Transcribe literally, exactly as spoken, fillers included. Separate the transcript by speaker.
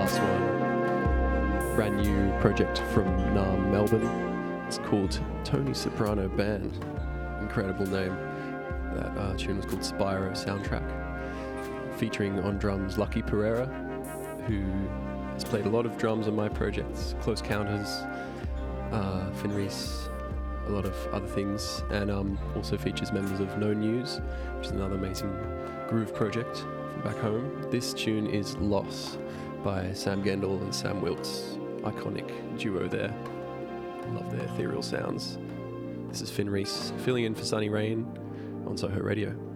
Speaker 1: last one. Brand new project from Naarm, Melbourne. It's called Tony Soprano Band. Incredible name. That uh, tune was called Spyro Soundtrack. Featuring on drums Lucky Pereira, who has played a lot of drums on my projects, Close Counters, uh, Finreese, a lot of other things, and um, also features members of No News, which is another amazing groove project from back home. This tune is Loss by Sam Gendel and Sam Wilkes. Iconic duo there. Love their ethereal sounds. This is Finreese filling in for Sunny Rain on Soho Radio.